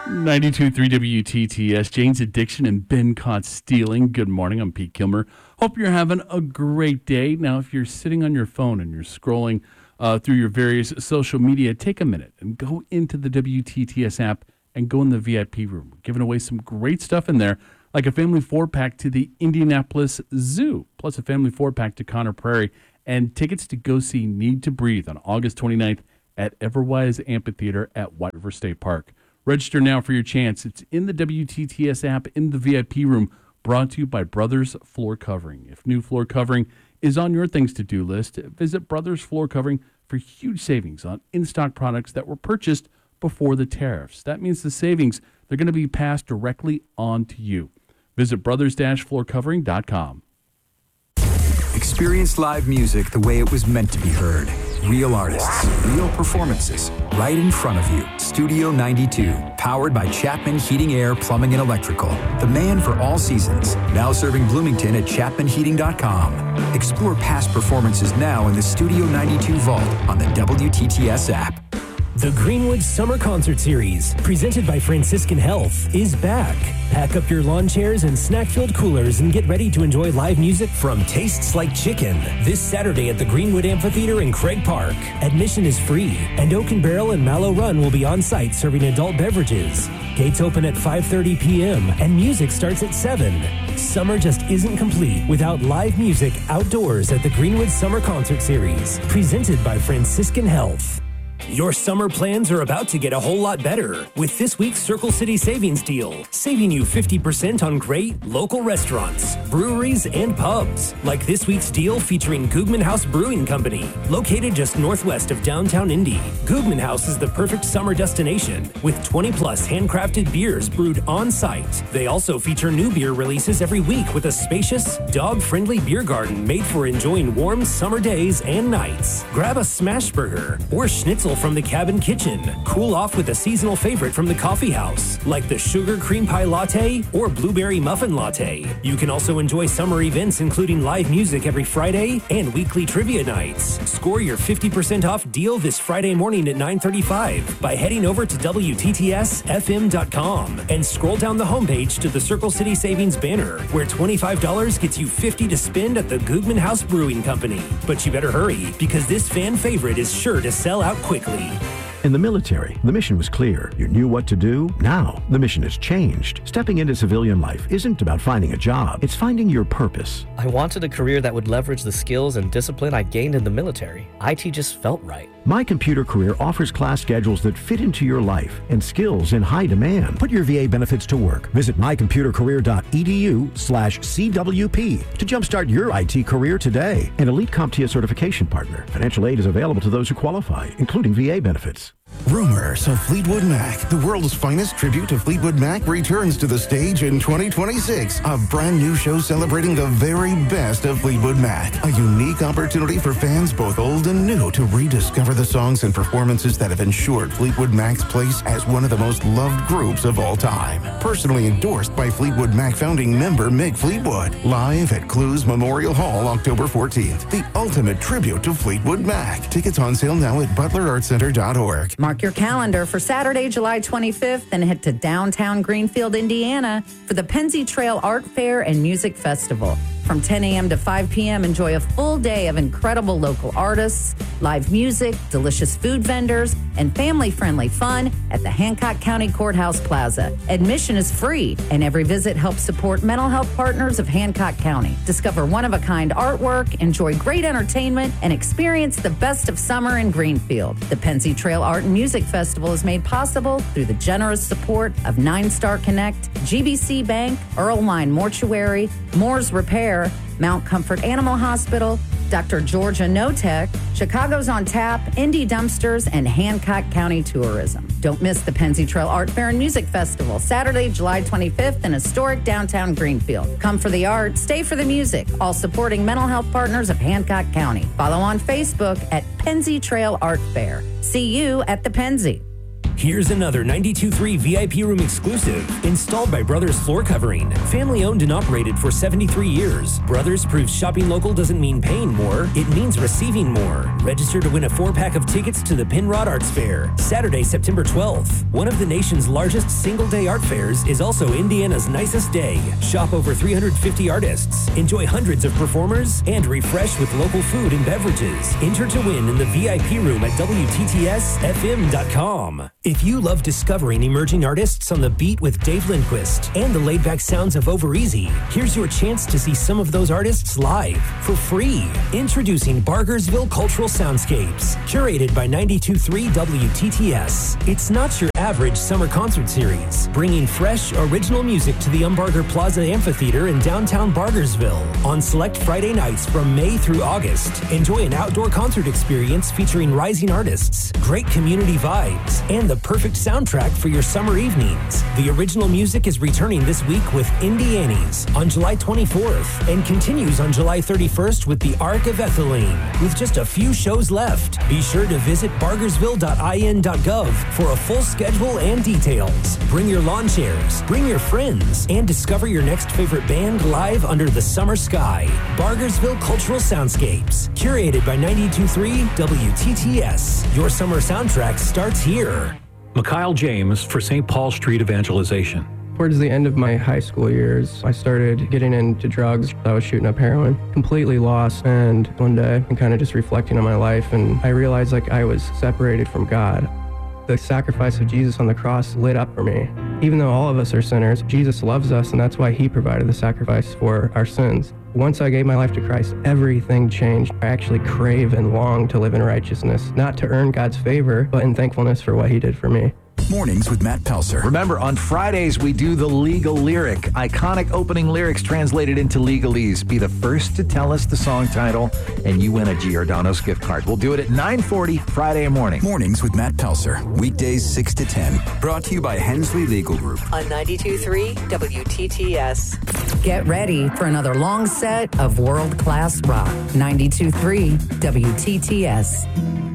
92.3 WTTS, Jane's Addiction and Been Caught Stealing. Good morning, I'm Pete Kilmer. Hope you're having a great day. Now, if you're sitting on your phone and you're scrolling through your various social media, take a minute and go into the WTTS app and go in the VIP room. We're giving away some great stuff in there, like a family 4-pack to the Indianapolis Zoo, plus a family 4-pack to Conner Prairie, and tickets to go see Need to Breathe on August 29th at Everwise Amphitheater at White River State Park. Register now for your chance. It's in the WTTS app in the VIP room, brought to you by Brothers Floor Covering. If new floor covering is on your things to do list, visit Brothers Floor Covering for huge savings on in-stock products that were purchased before the tariffs. That means the savings, they're going to be passed directly on to you. Visit brothers-floorcovering.com. Experience live music the way it was meant to be heard. Real artists, real performances, right in front of you. Studio 92, powered by Chapman Heating, Air, Plumbing, and Electrical. The man for all seasons, now serving Bloomington at chapmanheating.com. Explore past performances now in the Studio 92 vault on the WTTS app. The Greenwood Summer Concert Series, presented by Franciscan Health, is back. Pack up your lawn chairs and snack-filled coolers and get ready to enjoy live music from Tastes Like Chicken this Saturday at the Greenwood Amphitheater in Craig Park. Admission is free, and Oak and Barrel and Mallow Run will be on site serving adult beverages. Gates open at 5:30 p.m. and music starts at 7. Summer just isn't complete without live music outdoors at the Greenwood Summer Concert Series, presented by Franciscan Health. Your summer plans are about to get a whole lot better with this week's Circle City Savings Deal, saving you 50% on great local restaurants, breweries, and pubs. Like this week's deal featuring Googman House Brewing Company, located just northwest of downtown Indy. Googman House is the perfect summer destination with 20-plus handcrafted beers brewed on site. They also feature new beer releases every week with a spacious, dog-friendly beer garden made for enjoying warm summer days and nights. Grab a smash burger or schnitzel from the cabin kitchen. Cool off with a seasonal favorite from the coffee house, like the sugar cream pie latte or blueberry muffin latte. You can also enjoy summer events including live music every Friday and weekly trivia nights. Score your 50% off deal this Friday morning at 9:35 by heading over to WTTSFM.com and scroll down the homepage to the Circle City Savings banner, where $25 gets you $50 to spend at the Googman House Brewing Company. But you better hurry, because this fan favorite is sure to sell out quickly. In the military, the mission was clear. You knew what to do. Now, the mission has changed. Stepping into civilian life isn't about finding a job. It's finding your purpose. I wanted a career that would leverage the skills and discipline I gained in the military. IT just felt right. My Computer Career offers class schedules that fit into your life and skills in high demand. Put your VA benefits to work. Visit mycomputercareer.edu/CWP to jumpstart your IT career today. An elite CompTIA certification partner. Financial aid is available to those who qualify, including VA benefits. Rumors of Fleetwood Mac, the world's finest tribute to Fleetwood Mac, returns to the stage in 2026. A brand new show celebrating the very best of Fleetwood Mac. A unique opportunity for fans both old and new to rediscover the songs and performances that have ensured Fleetwood Mac's place as one of the most loved groups of all time. Personally endorsed by Fleetwood Mac founding member Mick Fleetwood. Live at Clues Memorial Hall, October 14th. The ultimate tribute to Fleetwood Mac. Tickets on sale now at butlerartcenter.org. Mark your calendar for Saturday, July 25th, and head to downtown Greenfield, Indiana for the Pennsy Trail Art Fair and Music Festival. From 10 a.m. to 5 p.m., enjoy a full day of incredible local artists, live music, delicious food vendors, and family-friendly fun at the Hancock County Courthouse Plaza. Admission is free, and every visit helps support mental health partners of Hancock County. Discover one-of-a-kind artwork, enjoy great entertainment, and experience the best of summer in Greenfield. The Pennsy Trail Art and Music Festival is made possible through the generous support of Nine Star Connect, GBC Bank, Earl Wine Mortuary, Moore's Repair, Mount Comfort Animal Hospital, Dr. Georgia Notech, Chicago's on Tap, Indy Dumpsters, and Hancock County Tourism. Don't miss the Pennsy Trail Art Fair and Music Festival, Saturday, July 25th in historic downtown Greenfield. Come for the art, stay for the music, all supporting mental health partners of Hancock County. Follow on Facebook at Pennsy Trail Art Fair. See you at the Pennsy. Here's another 92.3 VIP room exclusive, installed by Brothers Floor Covering. Family owned and operated for 73 years. Brothers proves shopping local doesn't mean paying more, it means receiving more. Register to win a 4-pack of tickets to the Pinrod Arts Fair, Saturday, September 12th. One of the nation's largest single-day art fairs is also Indiana's nicest day. Shop over 350 artists, enjoy hundreds of performers, and refresh with local food and beverages. Enter to win in the VIP room at WTTSFM.com. If you love discovering emerging artists on the beat with Dave Lindquist and the laid-back sounds of Over Easy, here's your chance to see some of those artists live for free. Introducing Bargersville Cultural Soundscapes, curated by 92.3 WTTS. It's not your average summer concert series, bringing fresh, original music to the Umbarger Plaza Amphitheater in downtown Bargersville on select Friday nights from May through August. Enjoy an outdoor concert experience featuring rising artists, great community vibes, and the perfect soundtrack for your summer evenings. The original music is returning this week with Indianis on July 24th and continues on July 31st with the Ark of Ethylene. With just a few shows left, be sure to visit bargersville.in.gov for a full schedule and details. Bring your lawn chairs, bring your friends, and discover your next favorite band live under the summer sky. Bargersville Cultural Soundscapes, curated by 92.3 WTTS. Your summer soundtrack starts here. Mikhail James for St. Paul Street Evangelization. Towards the end of my high school years, I started getting into drugs. I was shooting up heroin, completely lost. And one day, I'm kind of just reflecting on my life, and I realized like I was separated from God. The sacrifice of Jesus on the cross lit up for me. Even though all of us are sinners, Jesus loves us, and that's why he provided the sacrifice for our sins. Once I gave my life to Christ, everything changed. I actually crave and long to live in righteousness, not to earn God's favor, but in thankfulness for what he did for me. Mornings with Matt Pelser. Remember, on Fridays, we do the Legal Lyric. Iconic opening lyrics translated into legalese. Be the first to tell us the song title, and you win a Giordano's gift card. We'll do it at 9:40 Friday morning. Mornings with Matt Pelser. Weekdays 6 to 10. Brought to you by Hensley Legal Group. On 92.3 WTTS. Get ready for another long set of world-class rock. 92.3 WTTS.